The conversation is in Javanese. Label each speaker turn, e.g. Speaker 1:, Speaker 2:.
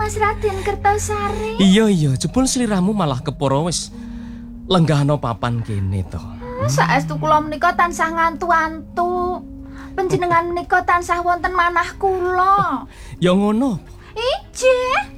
Speaker 1: Mas Raden Kertosari.
Speaker 2: Iya, jebul sliramu malah kepara wis lenggahno papan kene to.
Speaker 1: Saestu kula menika tansah ngantu-antu. Panjenengan menika tansah wonten manah kula.
Speaker 2: Ya ngono.
Speaker 1: Ijih.